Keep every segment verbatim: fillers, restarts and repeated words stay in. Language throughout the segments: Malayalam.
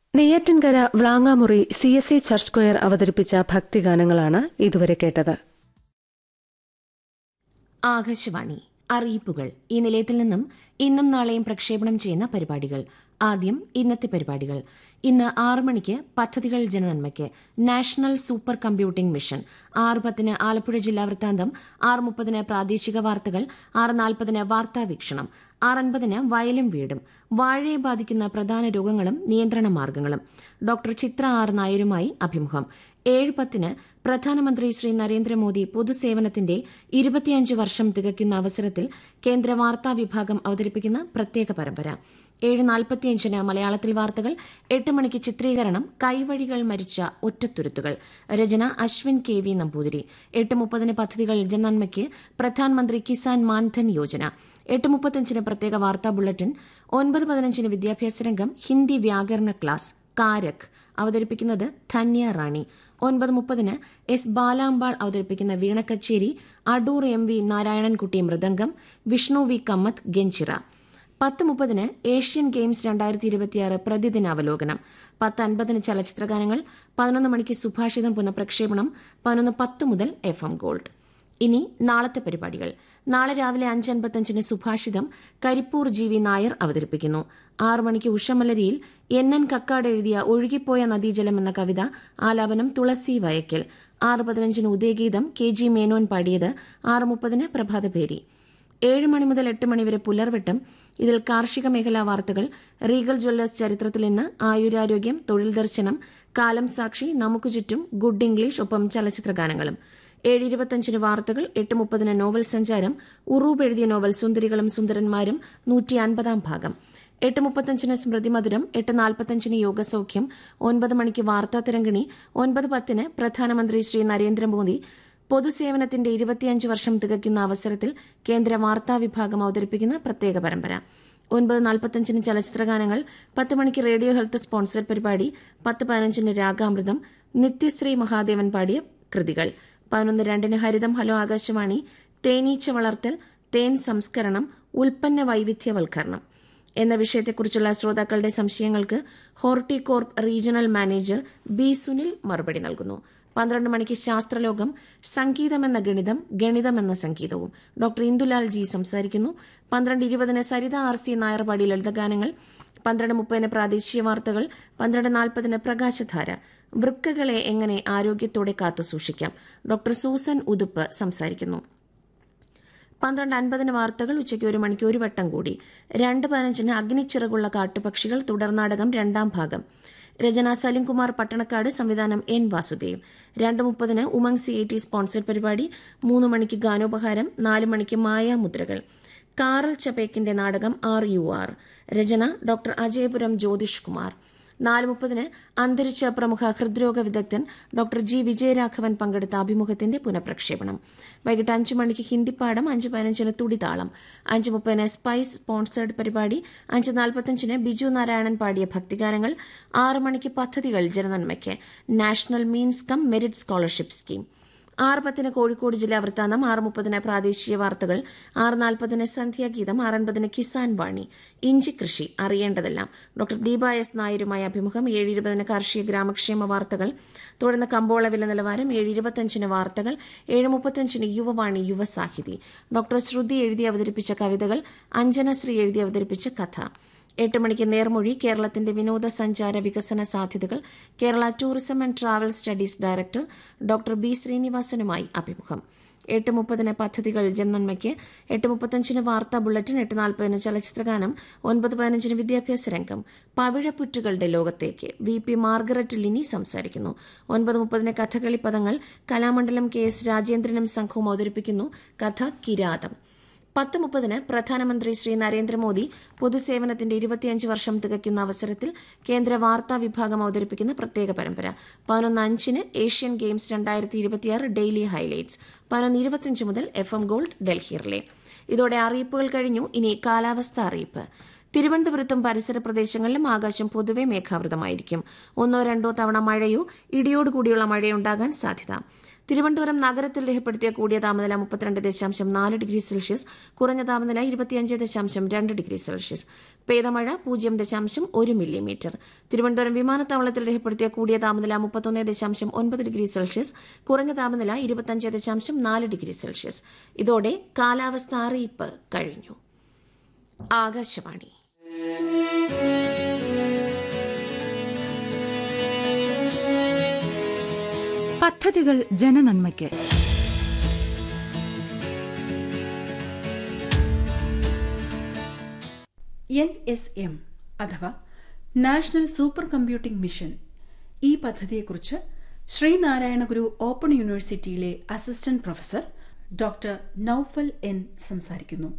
Neyyattinkara Vlangamuri C S I church square അവതരിപ്പിച്ച ഭക്തിഗാനങ്ങളാണ് ഇതുവരെ കേട്ടത്. ആകാശവാണി അറിയിപ്പുകൾ. ഈ നിലയത്തിൽ നിന്നും ഇന്നും നാളെയും പ്രക്ഷേപണം ചെയ്യുന്ന പരിപാടികൾ. ആദ്യം ഇന്നത്തെ പരിപാടികൾ. ഇന്ന് ആറ് മണിക്ക് പദ്ധതികൾ ജനനന്മയ്ക്ക് നാഷണൽ സൂപ്പർ കമ്പ്യൂട്ടിംഗ് മിഷൻ. ആറ് പത്തിന് ആലപ്പുഴ ജില്ലാ വൃത്താന്തം. ആറ് മുപ്പതിന് പ്രാദേശിക വാർത്തകൾ. ആറ് നാൽപ്പതിന് വാർത്താ വീക്ഷണം. ആറ് അൻപതിന് വയലും വീടും. വാഴയെ ബാധിക്കുന്ന പ്രധാന രോഗങ്ങളും നിയന്ത്രണ മാർഗങ്ങളും. ഡോക്ടർ ചിത്ര ആർ നായരുമായി അഭിമുഖം. ഏഴ് പത്തിന് പ്രധാനമന്ത്രി ശ്രീ നരേന്ദ്രമോദി പൊതുസേവനത്തിന്റെ ഇരുപത്തിയഞ്ച് വർഷം തികയ്ക്കുന്ന അവസരത്തിൽ കേന്ദ്ര വാർത്താ വിഭാഗം അവതരിപ്പിക്കുന്ന പ്രത്യേക പരമ്പര. ഏഴ് നാൽപ്പത്തിയഞ്ചിന് മലയാളത്തിൽ വാർത്തകൾ. എട്ട് മണിക്ക് ചിത്രീകരണം കൈവഴികൾ മരിച്ച ഒറ്റത്തുരുത്തുകൾ. രചന അശ്വിൻ കെ വി നമ്പൂതിരി. എട്ട് മുപ്പതിന് പദ്ധതികൾ ജനനന്മയ്ക്ക് പ്രധാനമന്ത്രി കിസാൻ മാൻധൻ യോജന. എട്ട് മുപ്പത്തഞ്ചിന് പ്രത്യേക വാർത്താ ബുള്ളറ്റിൻ. ഒൻപത് പതിനഞ്ചിന് വിദ്യാഭ്യാസ രംഗം ഹിന്ദി വ്യാകരണ ക്ലാസ് കാരക് അവതരിപ്പിക്കുന്നത് ധന്യ റാണി. ഒൻപത് മുപ്പതിന് എസ് ബാലാമ്പാൾ അവതരിപ്പിക്കുന്ന വീണക്കച്ചേരി. Adoor M V Narayanankutty mridangam. Vishnu V Kamath ഗെഞ്ചിറ. പത്ത് മുപ്പതിന് ഏഷ്യൻ ഗെയിംസ് രണ്ടായിരത്തി ഇരുപത്തിയാറ് പ്രതിദിനാവലോകനം. പത്ത് അൻപതിന് ചലച്ചിത്രഗാനങ്ങൾ. പതിനൊന്ന് മണിക്ക് സുഭാഷിതം പുനഃപ്രക്ഷേപണം. പതിനൊന്ന് പത്ത് മുതൽ എഫ് എം ഗോൾഡ്. ഇനി നാളത്തെ പരിപാടികൾ. നാളെ രാവിലെ അഞ്ച് അൻപത്തഞ്ചിന് സുഭാഷിതം കരിപ്പൂർ ജി വി നായർ അവതരിപ്പിക്കുന്നു. ആറു മണിക്ക് ഉഷമലരിയിൽ എൻ എൻ കക്കാട് എഴുതിയ ഒഴുകിപ്പോയ നദീജലം എന്ന കവിത. ആലാപനം തുളസി വയക്കൽ. ആറ് പതിനഞ്ചിന് ഉദയഗീതം കെ ജി മേനോൻ പാടിയത്. ആറ് മുപ്പതിന് പ്രഭാതഭേരി. ഏഴ് മണി മുതൽ എട്ട് മണിവരെ പുലർവെട്ടം. ഇതിൽ കാർഷിക മേഖലാ വാർത്തകൾ, റീഗൽ ജ്വല്ലേഴ്സ് ചരിത്രത്തിൽ ഇന്ന്, ആയുരാരോഗ്യം, തൊഴിൽ ദർശനം, കാലം സാക്ഷി, നമുക്ക് ചുറ്റും, ഗുഡ് ഇംഗ്ലീഷ്, ഒപ്പം ചലച്ചിത്ര ഗാനങ്ങളും. ഏഴ് ഇരുപത്തഞ്ചിന് വാർത്തകൾ. എട്ട് മുപ്പതിന് നോവൽ സഞ്ചാരം. ഉറൂബ് എഴുതിയ നോവൽ സുന്ദരികളും സുന്ദരന്മാരും നൂറ്റി അൻപതാം ഭാഗം. എട്ട് മുപ്പത്തഞ്ചിന് സ്മൃതി മധുരം. എട്ട് നാൽപ്പത്തഞ്ചിന് യോഗസൌഖ്യം. ഒൻപത് മണിക്ക് വാർത്താ തിരങ്കിണി. ഒൻപത് പത്തിന് പ്രധാനമന്ത്രി ശ്രീ നരേന്ദ്രമോദി പൊതുസേവനത്തിന്റെ ഇരുപത്തിയഞ്ച് വർഷം തികയ്ക്കുന്ന അവസരത്തിൽ കേന്ദ്ര വാർത്താ വിഭാഗം അവതരിപ്പിക്കുന്ന പ്രത്യേക പരമ്പര. ഒൻപത് നാൽപ്പത്തഞ്ചിന് ചലച്ചിത്രഗാനങ്ങൾ. പത്ത് മണിക്ക് റേഡിയോ ഹെൽത്ത് സ്പോൺസർഡ് പരിപാടി. പത്ത് പതിനഞ്ചിന് രാഗാമൃതം നിത്യശ്രീ മഹാദേവൻ പാടിയ കൃതികൾ. പതിനൊന്ന് രണ്ടിന് ഹരിതം ഹലോ ആകാശവാണി. തേനീച്ച വളർത്തൽ, തേൻ സംസ്കരണം, ഉൽപ്പന്ന വൈവിധ്യവൽക്കരണം എന്ന വിഷയത്തെക്കുറിച്ചുള്ള ശ്രോതാക്കളുടെ സംശയങ്ങൾക്ക് Horticorp regional manager B Sunil മറുപടി നൽകുന്നു. പന്ത്രണ്ട് മണിക്ക് ശാസ്ത്രലോകം സംഗീതമെന്ന ഗണിതം, ഗണിതമെന്ന സംഗീതവും. ഡോക്ടർ ഇന്ദുലാൽ ജി സംസാരിക്കുന്നു. പന്ത്രണ്ട് ഇരുപതിന് സരിത ആർ സി നായർ പാടി ലളിതഗാനങ്ങൾ. പന്ത്രണ്ട് മുപ്പതിന് പ്രാദേശിക വാർത്തകൾ. പന്ത്രണ്ട് നാൽപ്പതിന് പ്രകാശധാര. വൃക്കകളെ എങ്ങനെ ആരോഗ്യത്തോടെ കാത്തുസൂക്ഷിക്കാം. ഡോക്ടർ സൂസൻ ഉതുപ്പ് സംസാരിക്കുന്നു. പന്ത്രണ്ട് അൻപതിന് വാർത്തകൾ. ഉച്ചയ്ക്ക് ഒരു മണിക്ക് ഒരു വട്ടം കൂടി. രണ്ട് പതിനഞ്ചിന് അഗ്നിച്ചിറകുള്ള കാട്ടുപക്ഷികൾ തുടർനാടകം രണ്ടാം ഭാഗം. രചന സലിംകുമാർ പട്ടണക്കാട്. സംവിധാനം എൻ വാസുദേവ്. രണ്ട് മുപ്പതിന് Umang C I T sponsored പരിപാടി. മൂന്ന് മണിക്ക് ഗാനോപഹാരം. നാല് മണിക്ക് മായാമുദ്രകൾ. കാറൽ ചപേക്കിന്റെ നാടകം are you are. Rachana doctor Ajayapuram Jyothish Kumar. നാല് മുപ്പതിന് അന്തരിച്ച പ്രമുഖ ഹൃദ്രോഗ വിദഗ്ധൻ ഡോക്ടർ ജി വിജയരാഘവൻ പങ്കെടുത്ത അഭിമുഖത്തിന്റെ പുനഃപ്രക്ഷേപണം. വൈകിട്ട് അഞ്ച് മണിക്ക് ഹിന്ദിപ്പാടം. അഞ്ച് പതിനഞ്ചിന് തുടിതാളം. അഞ്ച് മുപ്പതിന് സ്പൈസ് സ്പോൺസേർഡ് പരിപാടി. അഞ്ച് നാൽപ്പത്തഞ്ചിന് ബിജു നാരായണൻ പാടിയ ഭക്തിഗാനങ്ങൾ. ആറ് മണിക്ക് പദ്ധതികൾ ജനനന്മയ്ക്ക് national means come merit scholarship scheme. ആറ് പത്തിന് കോഴിക്കോട് ജില്ലാ വൃത്താന്തം. ആറ് മുപ്പതിന് പ്രാദേശിക വാർത്തകൾ. ആറ് നാൽപ്പതിന് സന്ധ്യാഗീതം. ആറ് അൻപതിന് കിസാൻ വാണി ഇഞ്ചി കൃഷി അറിയേണ്ടതെല്ലാം. ഡോക്ടർ ദീപ എസ് നായരുമായി അഭിമുഖം. ഏഴ് ഇരുപതിന് കാർഷിക ഗ്രാമക്ഷേമ വാർത്തകൾ. തുടർന്ന് കമ്പോള വില നിലവാരം. ഏഴ് ഇരുപത്തഞ്ചിന് വാർത്തകൾ. ഏഴ് മുപ്പത്തഞ്ചിന് യുവവാണി യുവസാഹിതി. ഡോക്ടർ ശ്രുതി എഴുതി അവതരിപ്പിച്ച കവിതകൾ. അഞ്ജനശ്രീ എഴുതി അവതരിപ്പിച്ച കഥ. എട്ട് മണിക്ക് നേർമൊഴി. കേരളത്തിന്റെ വിനോദസഞ്ചാര വികസന സാധ്യതകൾ. Kerala tourism and travel studies director doctor B ശ്രീനിവാസനുമായി അഭിമുഖം. എട്ട് മുപ്പതിന് പദ്ധതികൾ ജനനന്മയ്ക്ക്. എട്ട് മുപ്പത്തഞ്ചിന് വാർത്താ ബുള്ളറ്റിൻ. എട്ട് നാൽപ്പതിന് ചലച്ചിത്രഗാനം. ഒൻപത് പതിനഞ്ചിന് വിദ്യാഭ്യാസ രംഗം. പവിഴപ്പുറ്റുകളുടെ ലോകത്തേക്ക് വി പി മാർഗരറ്റ് ലിനി സംസാരിക്കുന്നു. ഒൻപത് മുപ്പതിന് കഥകളി പദങ്ങൾ. കലാമണ്ഡലം കെ എസ് രാജേന്ദ്രനും സംഘവും അവതരിപ്പിക്കുന്നു കഥ കിരാതം. പത്ത് മുപ്പതിന് പ്രധാനമന്ത്രി ശ്രീ നരേന്ദ്രമോദി പൊതുസേവനത്തിന്റെ ഇരുപത്തിയഞ്ച് വർഷം തികയ്ക്കുന്ന അവസരത്തിൽ കേന്ദ്ര വാർത്താ വിഭാഗം അവതരിപ്പിക്കുന്ന പ്രത്യേക പരമ്പര. പതിനൊന്ന് അഞ്ചിന് ഏഷ്യൻ ഗെയിംസ് രണ്ടായിരത്തി ഇരുപത്തിയാറ് ഡെയിലി ഹൈലൈറ്റ്സ്. പതിനൊന്ന് ഇരുപത്തിയഞ്ച് മുതൽ F M gold Delhi relay. ഇതോടെ അറിയിപ്പുകൾ കഴിഞ്ഞു. ഇനി കാലാവസ്ഥ അറിയിപ്പ്. തിരുവനന്തപുരത്തും പരിസര പ്രദേശങ്ങളിലും ആകാശം പൊതുവെ മേഘാവൃതമായിരിക്കും. ഒന്നോ രണ്ടോ തവണ മഴയോ ഇടിയോടുകൂടിയുള്ള മഴയോ ഉണ്ടാകാൻ സാധ്യത. തിരുവനന്തപുരം നഗരത്തിൽ രേഖപ്പെടുത്തിയ കൂടിയ താപനില മുപ്പത്തിരണ്ട് ദശാംശം നാല് ഡിഗ്രി സെൽഷ്യസ്, കുറഞ്ഞ താപനില ഇരുപത്തിയഞ്ച് ദശാംശം രണ്ട് ഡിഗ്രി സെൽഷ്യസ്. പെയ്തമഴ പൂജ്യം ദശാംശം ഒരു മില്ലിമീറ്റർ. തിരുവനന്തപുരം വിമാനത്താവളത്തിൽ രേഖപ്പെടുത്തിയ കൂടിയ താപനില മുപ്പത്തൊന്ന് ദശാംശം ഒൻപത് ഡിഗ്രി സെൽഷ്യസ്, കുറഞ്ഞ താപനില ഇരുപത്തിയഞ്ച് ദശാംശം നാല് ഡിഗ്രി സെൽഷ്യസ്. ഇതോടെ കാലാവസ്ഥ അറിയിപ്പ് കഴിഞ്ഞു. ആകാശവാണി. പദ്ധതികൾ ജനനന്മയ്ക്ക്. എൻ എസ് എം അഥവാ നാഷണൽ സൂപ്പർ കമ്പ്യൂട്ടിംഗ് മിഷൻ, ഈ പദ്ധതിയെക്കുറിച്ച് ശ്രീനാരായണ ഗുരു ഓപ്പൺ യൂണിവേഴ്സിറ്റിയിലെ assistant professor doctor Noufal N സംസാരിക്കുന്നു.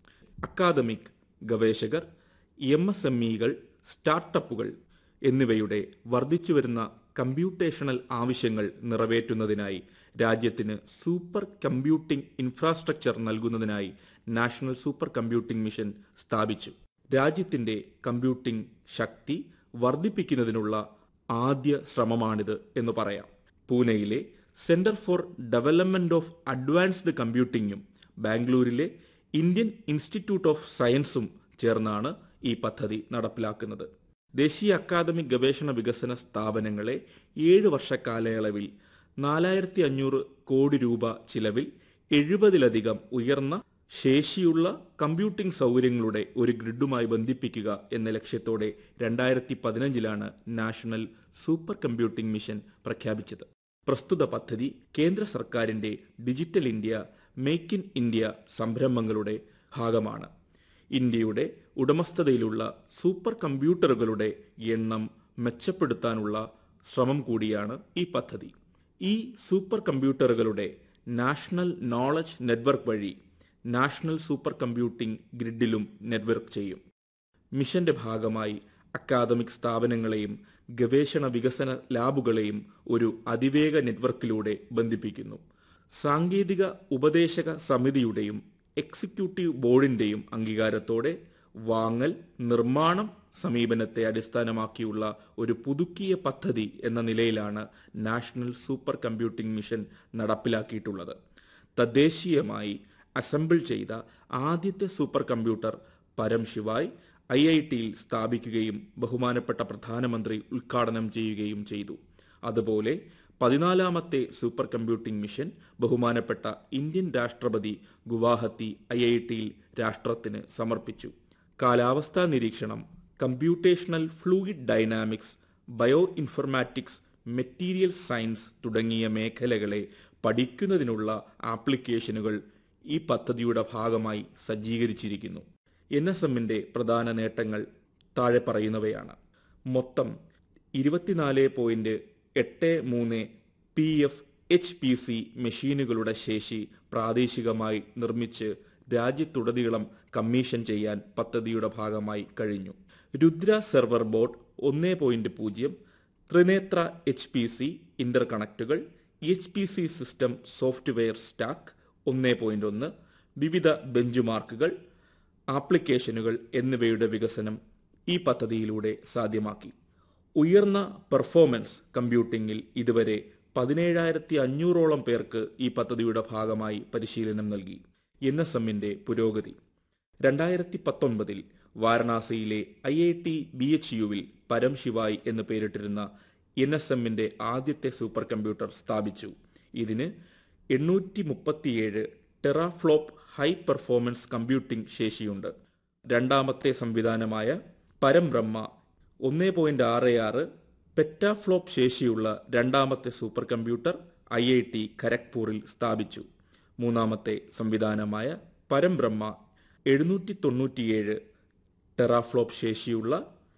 അക്കാദമിക് ഗവേഷകർ, എം എസ് എം ഇകൾ, സ്റ്റാർട്ടപ്പുകൾ എന്നിവയുടെ വർദ്ധിച്ചുവരുന്ന കമ്പ്യൂട്ടേഷണൽ ആവശ്യങ്ങൾ നിറവേറ്റുന്നതിനായി രാജ്യത്തിന് സൂപ്പർ കമ്പ്യൂട്ടിംഗ് ഇൻഫ്രാസ്ട്രക്ചർ നൽകുന്നതിനായി നാഷണൽ സൂപ്പർ കമ്പ്യൂട്ടിംഗ് മിഷൻ സ്ഥാപിച്ചു. രാജ്യത്തിന്റെ കമ്പ്യൂട്ടിംഗ് ശക്തി വർദ്ധിപ്പിക്കുന്നതിനുള്ള ആദ്യ ശ്രമമാണിത് എന്ന് പറയാം. പൂനെയിലെ centre for development of advanced കമ്പ്യൂട്ടിംഗും ബാംഗ്ലൂരിലെ ഇന്ത്യൻ ഇൻസ്റ്റിറ്റ്യൂട്ട് ഓഫ് സയൻസും ചേർന്നാണ് ഈ പദ്ധതി നടപ്പിലാക്കുന്നത്. ദേശീയ അക്കാദമിക് ഗവേഷണ വികസന സ്ഥാപനങ്ങളെ ഏഴ് വർഷ കാലയളവിൽ നാലായിരത്തി അഞ്ഞൂറ് കോടി രൂപ ചിലവിൽ എഴുപതിലധികം ഉയർന്ന ശേഷിയുള്ള കമ്പ്യൂട്ടിംഗ് സൗകര്യങ്ങളുടെ ഒരു ഗ്രിഡുമായി ബന്ധിപ്പിക്കുക എന്ന ലക്ഷ്യത്തോടെ രണ്ടായിരത്തി പതിനഞ്ചിലാണ് നാഷണൽ സൂപ്പർ കമ്പ്യൂട്ടിംഗ് മിഷൻ പ്രഖ്യാപിച്ചത്. പ്രസ്തുത പദ്ധതി കേന്ദ്ര സർക്കാരിന്റെ digital India, make in India സംരംഭങ്ങളുടെ ഭാഗമാണ്. ഇന്ത്യയുടെ ഉടമസ്ഥതയിലുള്ള സൂപ്പർ കമ്പ്യൂട്ടറുകളുടെ എണ്ണം മെച്ചപ്പെടുത്താനുള്ള ശ്രമം കൂടിയാണ് ഈ പദ്ധതി. ഈ സൂപ്പർ കമ്പ്യൂട്ടറുകളുടെ നാഷണൽ നോളജ് നെറ്റ്വർക്ക് വഴി നാഷണൽ സൂപ്പർ കമ്പ്യൂട്ടിംഗ് ഗ്രിഡിലും നെറ്റ്വർക്ക് ചെയ്യും. മിഷന്റെ ഭാഗമായി അക്കാദമിക് സ്ഥാപനങ്ങളെയും ഗവേഷണ വികസന ലാബുകളെയും ഒരു അതിവേഗ നെറ്റ്വർക്കിലൂടെ ബന്ധിപ്പിക്കുന്നു. സാങ്കേതിക ഉപദേശക സമിതിയുടെയും എക്സിക്യൂട്ടീവ് ബോർഡിന്റെയും അംഗീകാരത്തോടെ വാങ്ങൽ നിർമ്മാണം സമീപനത്തെ അടിസ്ഥാനമാക്കിയുള്ള ഒരു പുതുക്കിയ പദ്ധതി എന്ന നിലയിലാണ് നാഷണൽ സൂപ്പർ കമ്പ്യൂട്ടിംഗ് മിഷൻ നടപ്പിലാക്കിയിട്ടുള്ളത്. തദ്ദേശീയമായി അസംബിൾ ചെയ്ത ആദ്യത്തെ super computer Param Shivay I I ടിയിൽ സ്ഥാപിക്കുകയും ബഹുമാനപ്പെട്ട പ്രധാനമന്ത്രി ഉദ്ഘാടനം ചെയ്യുകയും ചെയ്തു. അതുപോലെ പതിനാലാമത്തെ സൂപ്പർ കമ്പ്യൂട്ടിംഗ് മിഷൻ ബഹുമാനപ്പെട്ട ഇന്ത്യൻ രാഷ്ട്രപതി ഗുവാഹത്തി ഐ ഐ ടിയിൽ രാഷ്ട്രത്തിന് സമർപ്പിച്ചു. കാലാവസ്ഥാ നിരീക്ഷണം, computational fluid dynamics, bio informatics, material science തുടങ്ങിയ മേഖലകളെ പഠിക്കുന്നതിനുള്ള ആപ്ലിക്കേഷനുകൾ ഈ പദ്ധതിയുടെ ഭാഗമായി സജ്ജീകരിച്ചിരിക്കുന്നു. എൻ എസ് എമ്മിന്റെ പ്രധാന നേട്ടങ്ങൾ താഴെ പറയുന്നവയാണ്. മൊത്തം ഇരുപത്തിനാല് പോയിന്റ് എട്ട് മൂന്ന് P F H P C മെഷീനുകളുടെ ശേഷി പ്രാദേശികമായി നിർമ്മിച്ച് രാജ്യത്തുടനീളം കമ്മീഷൻ ചെയ്യാൻ പദ്ധതിയുടെ ഭാഗമായി കഴിഞ്ഞു. രുദ്ര സെർവർ ബോർഡ് ഒന്ന് പോയിന്റ് പൂജ്യം, Trinetra H P C Inter കണക്റ്റുകൾ, H P C system software stack ഒന്ന് പോയിന്റ് ഒന്ന്, വിവിധ ബെഞ്ച് മാർക്കുകൾ, ആപ്ലിക്കേഷനുകൾ എന്നിവയുടെ വികസനം ഈ പദ്ധതിയിലൂടെ സാധ്യമാക്കി. ഉയർന്ന പെർഫോമൻസ് കമ്പ്യൂട്ടിംഗിൽ ഇതുവരെ പതിനേഴായിരത്തി അഞ്ഞൂറോളം പേർക്ക് ഈ പദ്ധതിയുടെ ഭാഗമായി പരിശീലനം നൽകി. എൻ എസ് എമ്മിന്റെ പുരോഗതി. രണ്ടായിരത്തി പത്തൊൻപതിൽ വാരണാസിയിലെ I I T B H യുവിൽ Param Shivay എന്ന് പേരിട്ടിരുന്ന എൻ എസ് എമ്മിന്റെ ആദ്യത്തെ സൂപ്പർ കമ്പ്യൂട്ടർ സ്ഥാപിച്ചു. ഇതിന് എണ്ണൂറ്റി മുപ്പത്തിയേഴ് ടെറാഫ്ലോപ്പ് ഹൈ പെർഫോമൻസ് കമ്പ്യൂട്ടിംഗ് ശേഷിയുണ്ട്. രണ്ടാമത്തെ സംവിധാനമായ പരംബ്രഹ്മ ഒന്ന് പോയിന്റ് ആറ് ആറ് പെറ്റാഫ്ലോപ്പ് ശേഷിയുള്ള രണ്ടാമത്തെ super computer I I T ഖരഗ്പൂരിൽ സ്ഥാപിച്ചു. മൂന്നാമത്തെ സംവിധാനമായ പരംബ്രഹ്മ എഴുന്നൂറ്റി തൊണ്ണൂറ്റിയേഴ് ടെറാഫ്ലോപ്പ് ശേഷിയുള്ള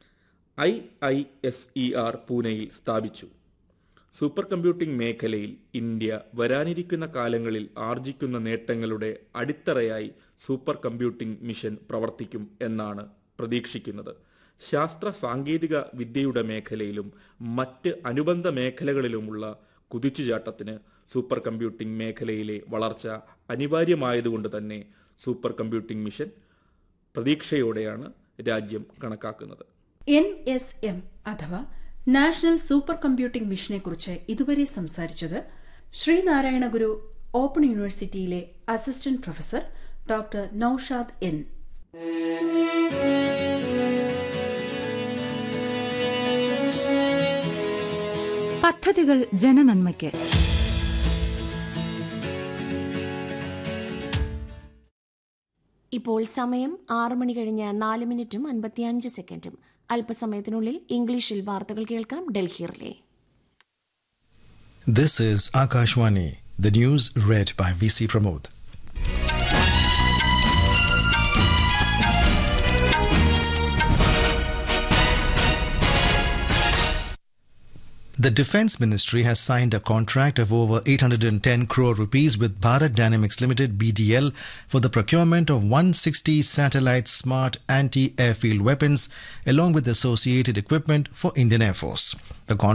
I I S E R പൂനെയിൽ സ്ഥാപിച്ചു. സൂപ്പർ കമ്പ്യൂട്ടിംഗ് മേഖലയിൽ ഇന്ത്യ വരാനിരിക്കുന്ന കാലങ്ങളിൽ ആർജിക്കുന്ന നേട്ടങ്ങളുടെ അടിത്തറയായി സൂപ്പർ കമ്പ്യൂട്ടിംഗ് മിഷൻ പ്രവർത്തിക്കും എന്നാണ് പ്രതീക്ഷിക്കുന്നത്. ശാസ്ത്ര സാങ്കേതിക വിദ്യയുടെ മേഖലയിലും മറ്റ് അനുബന്ധ മേഖലകളിലുമുള്ള കുതിച്ചുചാട്ടത്തിന് സൂപ്പർ കമ്പ്യൂട്ടിംഗ് മേഖലയിലെ വളർച്ച അനിവാര്യമായതുകൊണ്ട് തന്നെ സൂപ്പർ കമ്പ്യൂട്ടിംഗ് മിഷൻ പ്രതീക്ഷയോടെയാണ് രാജ്യം കണക്കാക്കുന്നത്. എൻ എസ് എം അഥവാ നാഷണൽ സൂപ്പർ കമ്പ്യൂട്ടിംഗ് മിഷനെ കുറിച്ച് ഇതുവരെ സംസാരിച്ചത് ശ്രീനാരായണ ഗുരു ഓപ്പൺ യൂണിവേഴ്സിറ്റിയിലെ assistant professor doctor Naushad N. പദ്ധതികൾ ജനനന്മയ്ക്ക്. ഇപ്പോൾ സമയം ആറ് മണി കഴിഞ്ഞ് നാല് മിനിറ്റും അൻപത്തിയഞ്ച് സെക്കൻഡും. അല്പസമയത്തിനുള്ളിൽ ഇംഗ്ലീഷിൽ വാർത്തകൾ കേൾക്കാം ഡൽഹിയിലെ. This is Akashwani, the news read by V C Pramod. The Defence Ministry has signed a contract of over eight hundred ten crore rupees with Bharat Dynamics Limited B D L for the procurement of one hundred sixty satellite smart anti-airfield weapons along with associated equipment for Indian Air Force. The contract